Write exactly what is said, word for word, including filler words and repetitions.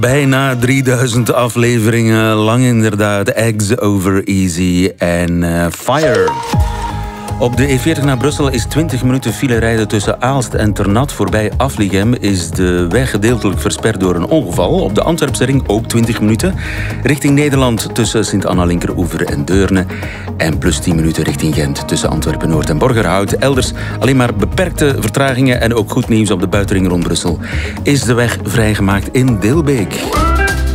Bijna drieduizend afleveringen lang inderdaad. Eggs over Easy en uh, Fire. Op de E veertig naar Brussel is twintig minuten file rijden tussen Aalst en Ternat. Voorbij Afligem is de weg gedeeltelijk versperd door een ongeval. Op de Antwerpse ring ook twintig minuten. Richting Nederland tussen Sint-Anna-Linkeroever en Deurne. En plus tien minuten richting Gent tussen Antwerpen-Noord en Borgerhout. Elders alleen maar beperkte vertragingen en ook goed nieuws op de buitenring rond Brussel. Is de weg vrijgemaakt in Dilbeek.